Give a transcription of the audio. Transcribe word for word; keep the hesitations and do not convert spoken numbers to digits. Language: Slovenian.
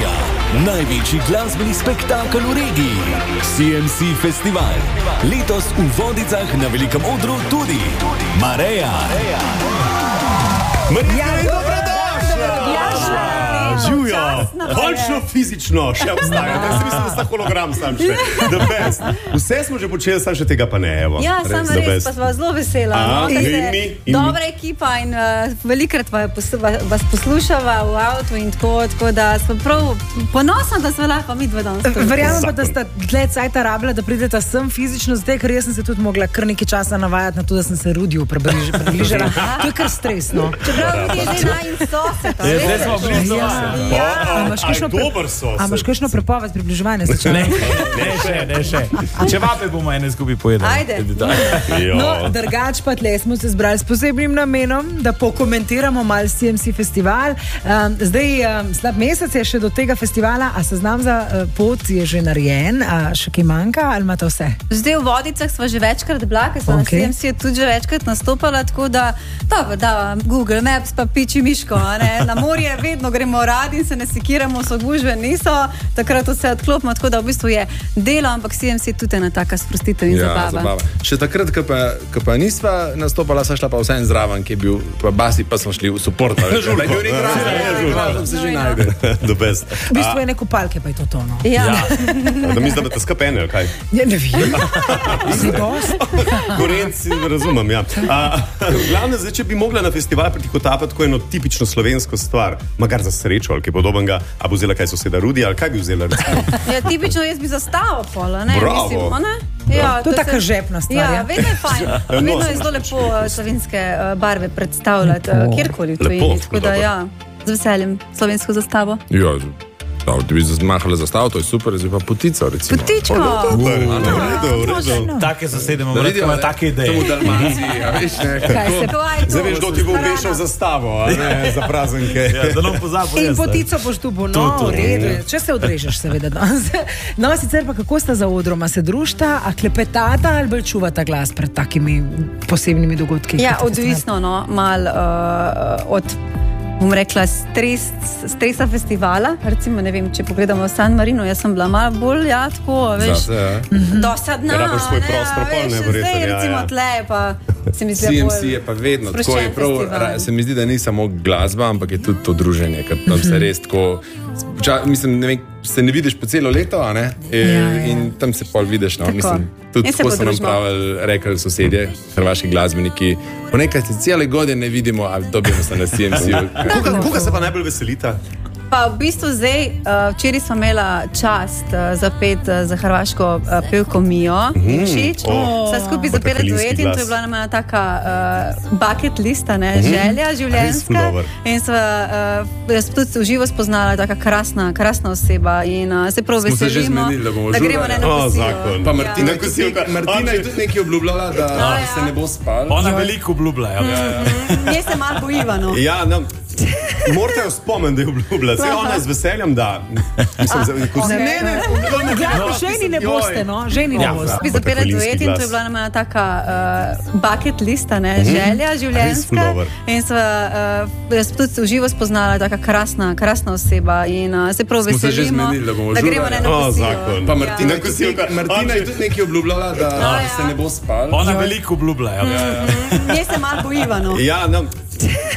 junija največji glasbeni spektakel v regiji, C M C Festival. Letos v Vodicah na velikem odru tudi Mareja. Marija, dobrodošla! Živjo, končno fizično še obstaja. Jaz mislim, da sta hologram sam še. The best. Vse smo že počeli, sam še tega pa ne, evo. Ja, sam res, pa sva zelo vesela. Aha, no, in mi, in dobra mi. ekipa in uh, velikrat vas poslušava v avtu in tako, tako da smo prav ponosna, da smo lahko mi dva danes. Verjamem pa, da sta dlje cajta rabila, da prideta sem fizično, zdaj, ker jaz sem se tudi mogla kar nekaj časa navajati na to, da sem se Rudiju približala. To je kar stresno. Čeprav Rudi je zdaj najin sosed. Zdaj smo blizu vas. A imaš kakšno prepoved približevanja? Ne, ne še, ne še. Če vape bomo ene skupaj pojedali. Ajde. No, drugač pa tle smo se zbrali s posebnim namenom, da pokomentiramo mal C M C festival. Um, zdaj, um, slab mesec je še do tega festivala, a seznam za uh, pot je že narejen, a še kaj manjka, ali imate vse? Zdaj v Vodicah sva že večkrat bila, ker sva Okay. na C M C tudi že večkrat nastopala, tako da, da, da Google Maps pa piči miško, a ne? Na morje vedno gremo radi in se ne sekiramo, so gužve niso, takrat vse odklopimo, tako da v bistvu je delo, ampak C M C je tudi ena taka sprostitev in Ja, zabava. zabava. Še takrat, ko pa, ko pa nisva nastopala, sva šla pa vse en zraven, ki je bil, pa basi pa smo šli v support. Žurko. Žurko se že najde. The best. V bistvu je neko palke, pa je to tono. Ja. Da mislim, da te skapene, ali kaj? Ja, ne vem. Si dost? Korenci, razumem, ja. A, glavne, zdaj, če bi mogla na festival pritikotapati tako eno tipično slovensko stvar, makar za srečo, ali kaj podobnega, a bo vzela kaj soseda Rudi, ali kaj bi vzela? Ja, tipično jaz bi zastavo pola, ne? Bravo. Mislim, a ne? Ja, To je taka se- žepna stvar, Ja, ja. vedno je fajn. Vedno je zelo lepo uh, slovenske uh, barve predstavljati, uh, kjerkoli v tujini. Lepo, Tako da dobro. ja, z veseljem slovensko zastavo. Ja, da, da bi zmahala zastavo, to je super, zdaj pa potica, recimo. Potičko! V redu, v redu. Take sosede imamo, Da rad, vidijo, ko ima ne, take ideje. to v Dalmaciji, a veš, ne. Kaj se Kaj je to? Zdaj veš, kdo ti bo obešal zastavo, a ne, za praznike. Ja, da nam pozabo In jaz. potico boš tu bo, no, To, to. v redu je. Če se odrežeš, seveda danes. No, sicer pa kako sta za odroma? Se družta, a klepetata ali bolj čuvata glas pred takimi posebnimi dogodki? Ja, kot je festival? odvisno, no, mal uh, od, bom rekla, stres, stresa festivala. Recimo, ne vem, če pogledamo San Marino, jaz sem bila malo bolj, ja, tako, veš, Zase, ja. dosadna. Ja, rabiš svoj ne, prostor, a pol, veš, ne, verjetno, zdaj, ja, recimo, ja. tle pa se mi zdi C M C bolj je pa vedno tako, sproščen je prav, festival. ra, se mi zdi, da ni samo glasba, ampak je tudi to druženje, ker tam se res tako, ča, mislim, ne vem, se ne vidiš po celo leto, a ne? E, Ja, ja. In tam se pol vidiš, no, Tako. mislim, tudi In se tako so nam podružimo. pravili, rekli sosedje, hrvaški glasbeniki, po nekaj se cele godine ne vidimo, a dobimo se na C M C-u. Koga, koga se pa najbolj veselita? Pa v bistvu zdaj, uh, včeraj smo imela čast uh, zapet uh, za hrvaško uh, pevko Mijo Ivšič. Oh. Sva skupaj zapela Batalinski duet in to glas. je bila nama ena taka uh, bucket lista, ne, želja Res življenjska. dober. In sva uh, jaz tudi v živo spoznala, taka krasna, krasna oseba in uh, se prav Smo se že veselimo, zmenili, da bomo da gremo žurali. na eno O, kosilo. zakon. Pa Martina, Ja. je tudi nekaj, Martina je tudi nekaj obljubljala, da ja. se ne bo spal. Ona veliko obljublja. Ja. Ja. Jaz se malo bojiva, no. Ja, no, morate jo spomniti, da je obljubila. Saj ona je z veseljem, da... Mislim, za, ko, Ne, ne, ne, No, ženi ne boste, no, ženi ne Ja, boste. Bi zapela Batalinski duet in to glas. je bila nama ena taka uh, bucket lista, ne, želja Res ful življenjska. dober. In sva uh, jaz tudi v živo spoznala, taka krasna, krasna oseba in uh, se prav Smo se že veselimo, zmenili, da bomo da gremo žurali. na eno O, kosilo. zakon. Pa Martina, Ja. je tudi nekaj, Martina je tudi nekaj obljubljala, da ja. se ne bo spal. Ona veliko obljublja. Ja. Jaz se malo bojiva, no. Ja, no,